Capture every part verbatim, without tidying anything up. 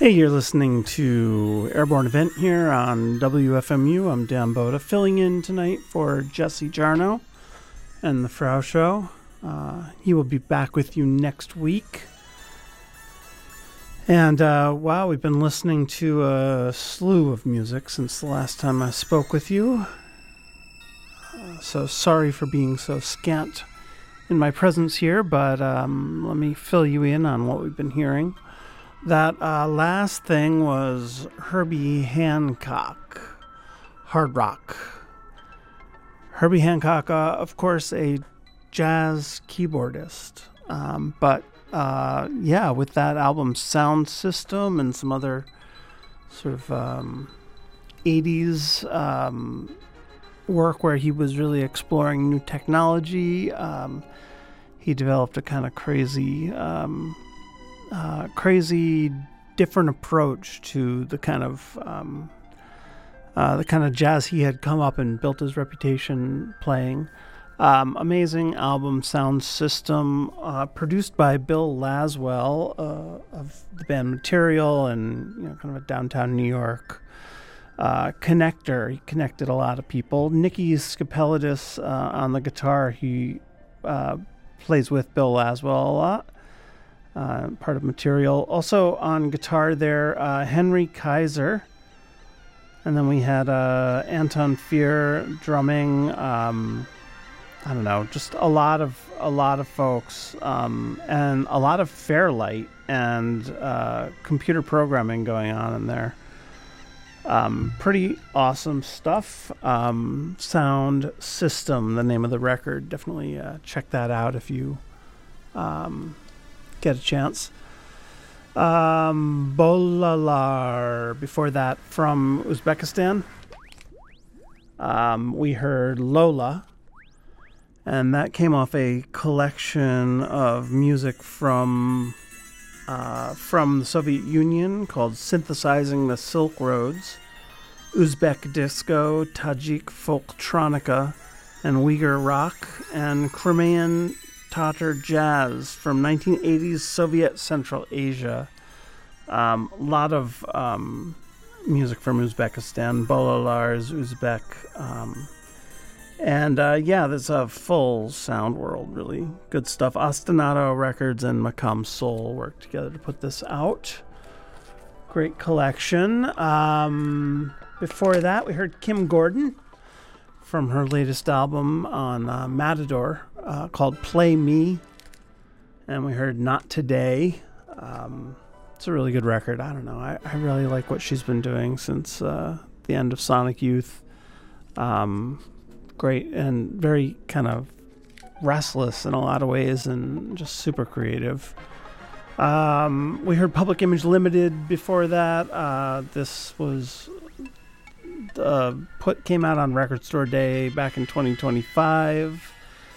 Hey, you're listening to Airborne Event here on W F M U. I'm Dan Boda, filling in tonight for Jesse Jarno and the Frau Show. Uh, he will be back with you next week. And, uh, wow, we've been listening to a slew of music since the last time I spoke with you. Uh, so sorry for being so scant in my presence here, but um, let me fill you in on what we've been hearing. That uh, last thing was Herbie Hancock, hard rock. Herbie Hancock, uh, of course, a jazz keyboardist. Um, but, uh, yeah, with that album Sound System and some other sort of um, eighties um, work where he was really exploring new technology, um, he developed a kind of crazy... Um, Uh, crazy different approach to the kind of um, uh, the kind of jazz he had come up and built his reputation playing. Um, amazing album, Sound System, uh, produced by Bill Laswell uh, of the band Material, and you know, kind of a downtown New York uh, connector. He connected a lot of people. Nicky Scapelidis uh, on the guitar. He uh, plays with Bill Laswell a lot. Uh, part of Material. Also on guitar there, uh, Henry Kaiser. And then we had uh, Anton Fear drumming. Um, I don't know, just a lot of a lot of folks, um, and a lot of Fairlight and uh, computer programming going on in there. Um, pretty awesome stuff. Um, Sound System, the name of the record. Definitely uh, check that out if you um, get a chance. Um, Bolalar, before that, from Uzbekistan. Um, we heard Lola, and that came off a collection of music from uh, from the Soviet Union called Synthesizing the Silk Roads, Uzbek Disco, Tajik Folktronica, and Uyghur Rock, and Crimean Tatar Jazz from nineteen eighties Soviet Central Asia. A um, lot of um, music from Uzbekistan. Bolalar's Uzbek. Um, and uh, yeah, there's a full sound world, really good stuff. Ostinato Records and Makam Soul worked together to put this out. Great collection. Um, before that, we heard Kim Gordon from her latest album on uh, Matador uh, called Play Me. And we heard Not Today. Um, it's a really good record. I don't know. I, I really like what she's been doing since uh, the end of Sonic Youth. Um, great and very kind of restless in a lot of ways and just super creative. Um, we heard Public Image Limited before that. Uh, this was... Uh, put came out on Record Store Day back in twenty twenty-five.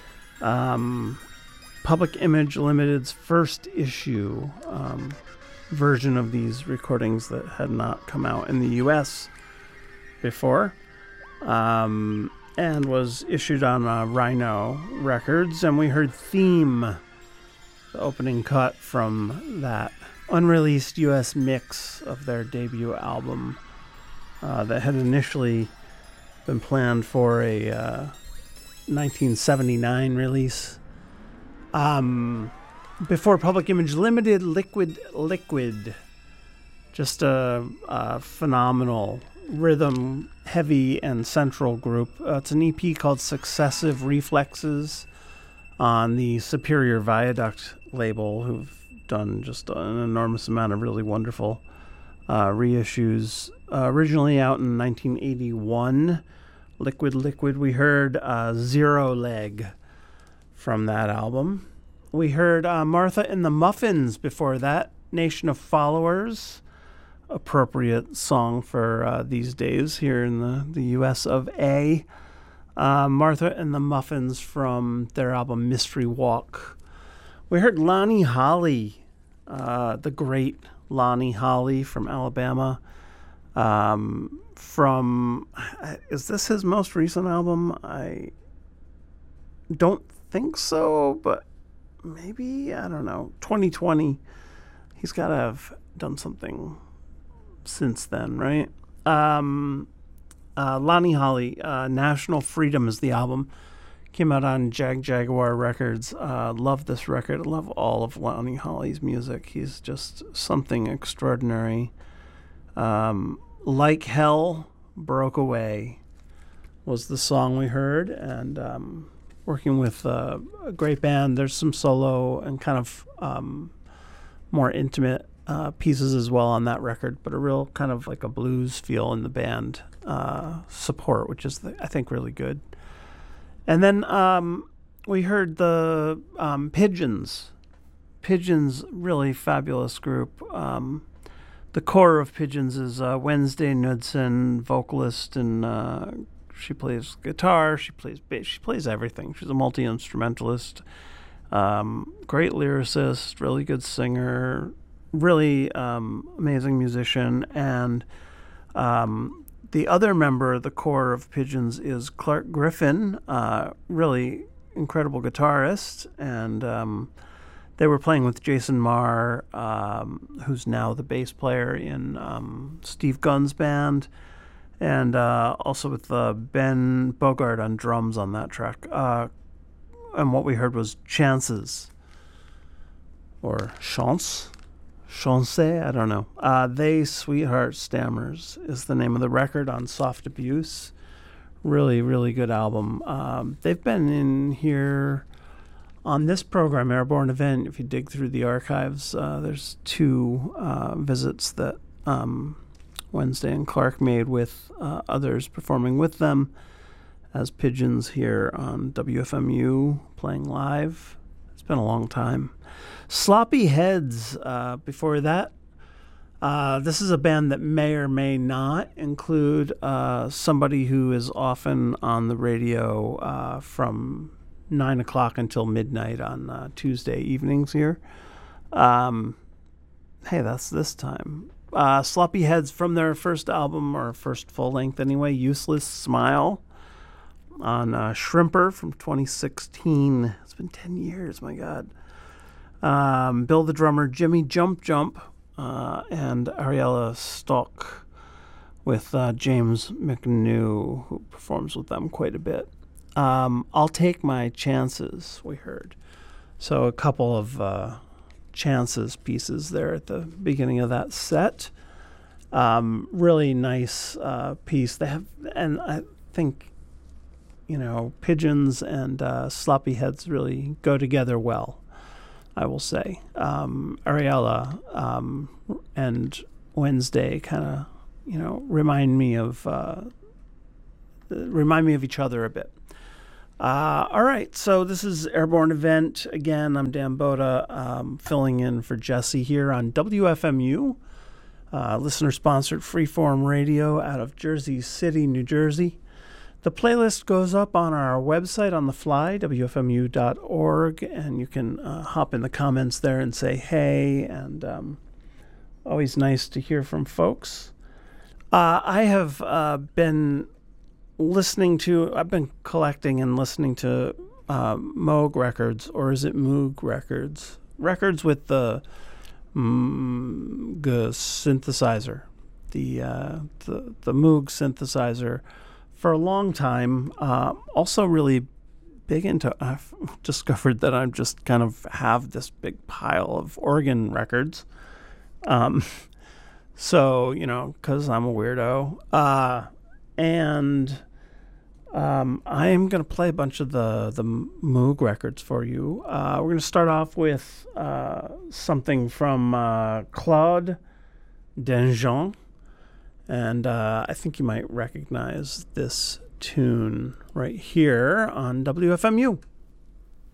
Um, Public Image Limited's first issue um, version of these recordings that had not come out in the U S before, um, and was issued on uh, Rhino Records. And we heard Theme, the opening cut from that unreleased U S mix of their debut album. Uh, that had initially been planned for a uh, nineteen seventy-nine release. Um, before Public Image Limited, Liquid Liquid. Just a, a phenomenal rhythm, heavy and central group. Uh, it's an E P called Successive Reflexes on the Superior Viaduct label, who've done just an enormous amount of really wonderful uh, reissues. Uh, originally out in nineteen eighty-one, Liquid Liquid. We heard uh, Zero Leg from that album. We heard uh, Martha and the Muffins before that, Nation of Followers. Appropriate song for uh, these days here in the, the U S of A. Uh, Martha and the Muffins from their album Mystery Walk. We heard Lonnie Holly, uh, the great Lonnie Holly from Alabama. Um, from, is this his most recent album? I don't think so, but maybe, I don't know, twenty twenty. He's got to have done something since then, right? Um, uh, Lonnie Holly, uh, National Freedom is the album. Came out on Jag Jaguar Records. Uh, love this record. I love all of Lonnie Holly's music. He's just something extraordinary. Um, Like Hell, Broke Away was the song we heard, and um, working with uh, a great band. There's some solo and kind of um, more intimate uh, pieces as well on that record, but a real kind of like a blues feel in the band uh, support, which is, the, I think, really good. And then um, we heard the um, Pigeons. Pigeons, really fabulous group. Um, the core of Pigeons is uh, Wednesday Knudsen, vocalist, and uh, she plays guitar, she plays bass, she plays everything. She's a multi-instrumentalist, um, great lyricist, really good singer, really um, amazing musician. And um, the other member of the core of Pigeons is Clark Griffin, uh, really incredible guitarist. And um, they were playing with Jason Marr, um, who's now the bass player in um, Steve Gunn's band, and uh, also with uh, Ben Bogart on drums on that track. Uh, and what we heard was Chances, or Chance. Chance, I don't know. Uh, They Sweetheart Stammers is the name of the record on Soft Abuse. Really, really good album. Um, they've been in here on this program, Airborne Event. If you dig through the archives, uh, there's two uh, visits that um, Wednesday and Clark made with uh, others performing with them as Pigeons here on W F M U playing live. It's been a long time. Sloppy Heads, uh, before that. Uh, this is a band that may or may not include uh, somebody who is often on the radio uh, from nine o'clock until midnight on uh, Tuesday evenings here. Um, hey, that's this time. Uh, Sloppy Heads from their first album, or first full-length anyway, Useless Smile, on uh, Shrimper from twenty sixteen. It's been ten years, my God. Um, Bill the drummer, Jimmy Jump Jump, uh, and Ariella Stock with uh, James McNew, who performs with them quite a bit. Um, I'll Take My Chances, we heard. So a couple of uh, Chances pieces there at the beginning of that set. Um, really nice uh, piece. They have, and I think, you know, Pigeons and uh, Sloppy Heads really go together well, I will say. Um, Ariella um, and Wednesday kind of, you know, remind me of uh, remind me of each other a bit. Uh, all right, so this is Airborne Event. Again, I'm Dan Boda, um, filling in for Jesse here on W F M U, uh, listener-sponsored freeform radio out of Jersey City, New Jersey. The playlist goes up on our website on the fly, W F M U dot org, and you can uh, hop in the comments there and say hey, and um, always nice to hear from folks. Uh, I have uh, been listening to, I've been collecting and listening to uh, Moog records, or is it Moog records? Records with the Moog synthesizer, the, uh, the, the Moog synthesizer. For a long time, uh, also really big into, I've discovered that I just kind of have this big pile of organ records. Um, so, you know, because I'm a weirdo. Uh, and um, I am going to play a bunch of the, the Moog records for you. Uh, we're going to start off with uh, something from uh, Claude Denjean. And uh, I think you might recognize this tune right here on W F M U.